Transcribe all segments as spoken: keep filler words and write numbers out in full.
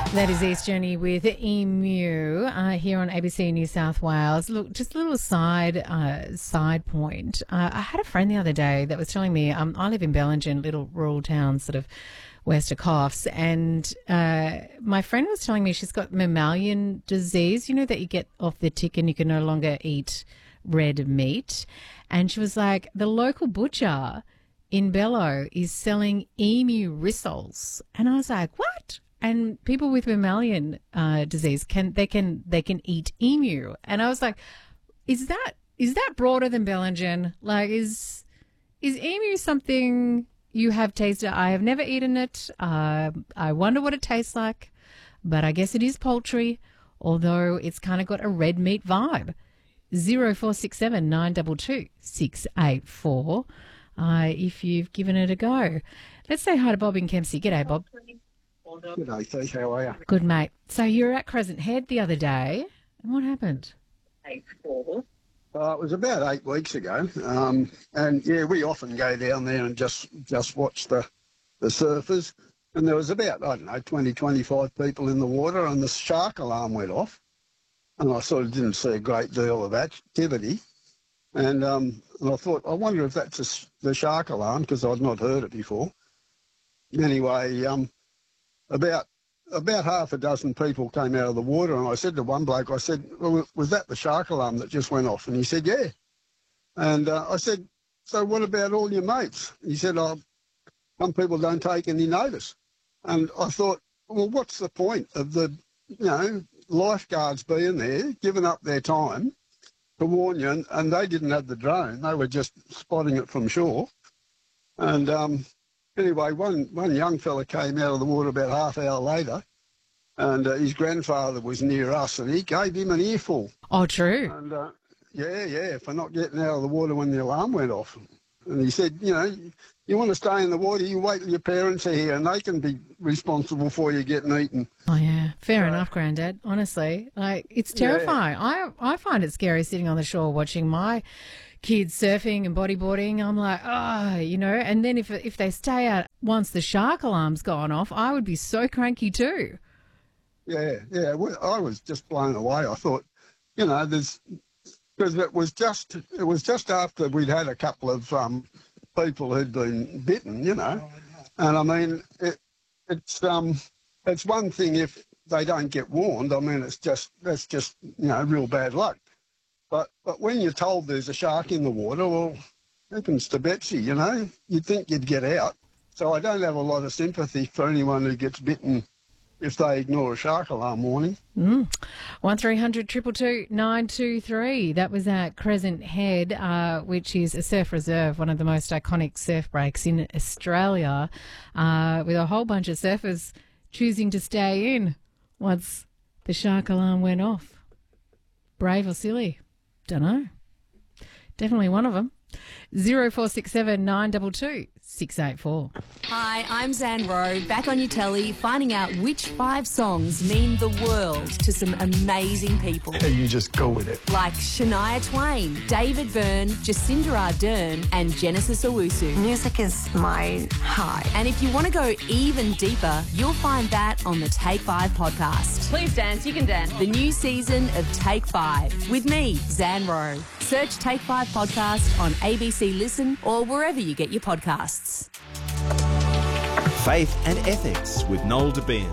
That is East Journey with Emu uh, here on A B C New South Wales. Look, just a little side uh, side point. Uh, I had a friend the other day that was telling me, um, I live in Bellingen, little rural town sort of west of Coffs, and uh, my friend was telling me she's got mammalian disease, you know, that you get off the tick and you can no longer eat red meat. And she was like, the local butcher in Bello is selling emu rissoles. And I was like, what? And people with mammalian uh, disease can they can they can eat emu, and I was like, is that is that broader than Bellingen? Like, is is emu something you have tasted? I have never eaten it. Uh, I wonder what it tastes like, but I guess it is poultry, although it's kind of got a red meat vibe. Zero four six seven nine two two six eight four. Uh, if you've given it a go, let's say hi to Bob in Kempsey. G'day, Bob. Good day, Steve. How are you? Good, mate. So you were at Crescent Head the other day, and what happened? Eight four. Uh, it was about eight weeks ago, um, and yeah, we often go down there and just just watch the the surfers. And there was about I don't know twenty, twenty-five people in the water, and the shark alarm went off, and I sort of didn't see a great deal of activity, and um, and I thought I wonder if that's a, the shark alarm because I'd not heard it before. Anyway, um. About about half a dozen people came out of the water, and I said to one bloke, I said, well, was that the shark alarm that just went off? And he said, yeah. And uh, I said, so what about all your mates? He said, oh, some people don't take any notice. And I thought, well, what's the point of the, you know, lifeguards being there, giving up their time to warn you, and, and they didn't have the drone. They were just spotting it from shore. And um Anyway, one, one young fella came out of the water about half hour later, and uh, his grandfather was near us, and he gave him an earful. Oh, true. And uh, yeah, yeah, for not getting out of the water when the alarm went off. And he said, you know, you want to stay in the water, you wait till your parents are here, and they can be responsible for you getting eaten. Oh, yeah. Fair Uh, enough, Grandad. Honestly, like, it's terrifying. I I find it scary sitting on the shore watching my kids surfing and bodyboarding. I'm like, oh, you know, and then if if they stay out once the shark alarm's gone off, I would be so cranky too. Yeah, yeah, well, I was just blown away. I thought, you know, there's because it was just it was just after we'd had a couple of um, people who'd been bitten, you know, and I mean, it, it's um, it's one thing if they don't get warned. I mean, it's just that's just you know real bad luck. But but when you're told there's a shark in the water, well, happens to Betsy, you know, you'd think you'd get out. So I don't have a lot of sympathy for anyone who gets bitten if they ignore a shark alarm warning. Mm. one three hundred two two two nine two three. That was at Crescent Head, uh, which is a surf reserve, one of the most iconic surf breaks in Australia, uh, with a whole bunch of surfers choosing to stay in once the shark alarm went off. Brave or silly? Don't know. Definitely one of them. Zero four six seven nine two two six eight four. Hi, I'm Zan Rowe, back on your telly, finding out which five songs mean the world to some amazing people. You just go with it. Like Shania Twain, David Byrne, Jacinda Ardern, and Genesis Owusu. Music is my high. And if you want to go even deeper, you'll find that on the Take Five podcast. Please dance, you can dance. The new season of Take Five with me, Zan Rowe. Search Take Five podcast on A B C Listen or wherever you get your podcasts. Faith and Ethics with Noel Debien.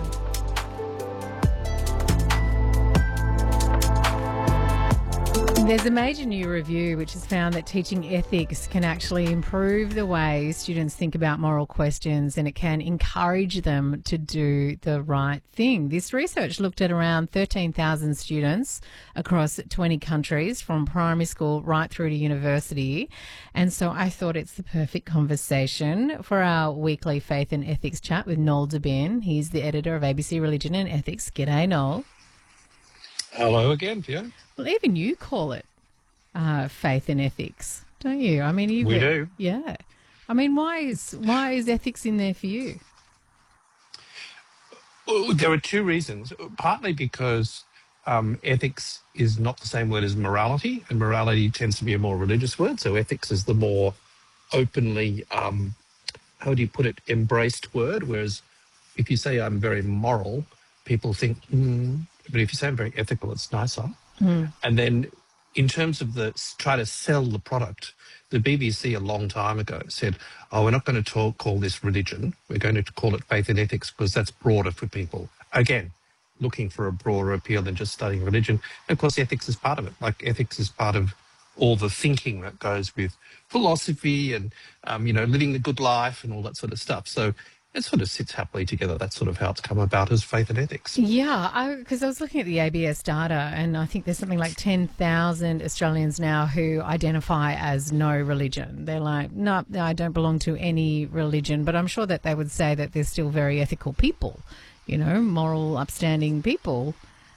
There's a major new review which has found that teaching ethics can actually improve the way students think about moral questions, and it can encourage them to do the right thing. This research looked at around thirteen thousand students across twenty countries, from primary school right through to university. And so I thought it's the perfect conversation for our weekly Faith and Ethics chat with Noel Debien. He's the editor of A B C Religion and Ethics. G'day, Noel. Hello again, Fiona. Well, even you call it uh, faith and ethics, don't you? I mean, you We do. Yeah. I mean, why is why is ethics in there for you? Well, there are two reasons. Partly because um, ethics is not the same word as morality, and morality tends to be a more religious word. So ethics is the more openly, um, how do you put it, embraced word. Whereas if you say I'm very moral, people think, mm, but if you say I'm very ethical, it's nicer. Mm. And then in terms of the try to sell the product, the B B C a long time ago said, oh, we're not going to talk, call this religion. We're going to call it faith and ethics because that's broader for people. Again, looking for a broader appeal than just studying religion. And of course, ethics is part of it. Like ethics is part of all the thinking that goes with philosophy and, um, you know, living the good life and all that sort of stuff. So it sort of sits happily together. That's sort of how it's come about as faith and ethics. Yeah, because I, I was looking at the A B S data, and I think there's something like ten thousand Australians now who identify as no religion. They're like, no, no, I don't belong to any religion, but I'm sure that they would say that they're still very ethical people, you know, moral, upstanding people.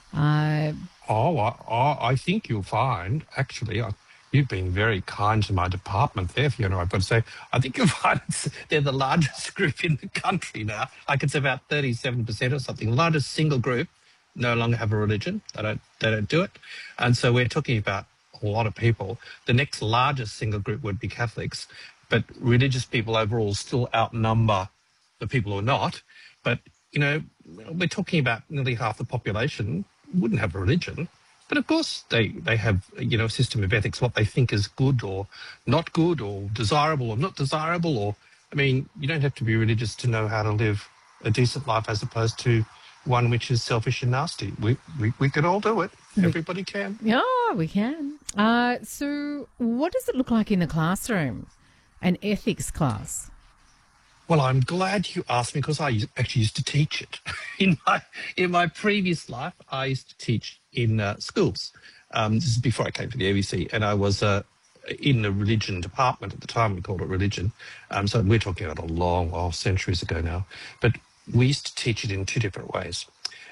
Uh, oh, I, I I think you'll find, actually, I, you've been very kind to my department there, Fiona, I've got to say. I think you'll find it's, they're the largest group in the country now. Like it's about thirty-seven percent or something. The largest single group no longer have a religion. They don't, they don't do it. And so we're talking about a lot of people. The next largest single group would be Catholics, but religious people overall still outnumber the people who are not. But, you know, we're talking about nearly half the population wouldn't have a religion. But of course, they, they have, you know, a system of ethics, what they think is good or not good or desirable or not desirable. Or, I mean, you don't have to be religious to know how to live a decent life as opposed to one which is selfish and nasty. We we, we can all do it. Everybody can. Yeah, we can. Uh, so what does it look like in the classroom, an ethics class? Well, I'm glad you asked me because I used, actually used to teach it. in my in my previous life, I used to teach in uh, schools. Um, this is before I came to the A B C, and I was uh, in the religion department at the time. We called it religion. Um, so we're talking about a long, well, centuries ago now. But we used to teach it in two different ways.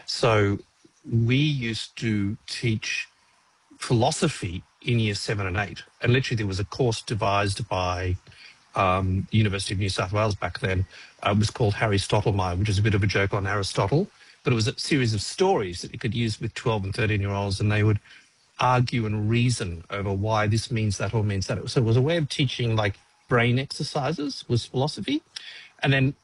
So we used to teach philosophy in year seven and eight, and literally there was a course devised by Um, the University of New South Wales back then. Uh, was called Harry Stottlemyre, which is a bit of a joke on Aristotle, but it was a series of stories that you could use with twelve and thirteen year olds, and they would argue and reason over why this means that or means that. So it was a way of teaching, like brain exercises was philosophy. And then